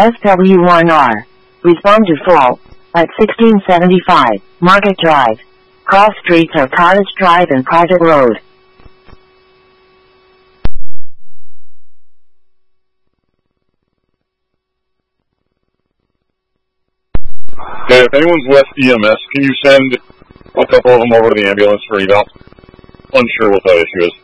SW1R. Respond to full. At 1675, Market Drive. Cross streets are Cottage Drive and Private Road. Okay, if anyone's with EMS, can you send a couple of them over to the ambulance for eval? Unsure what that issue is.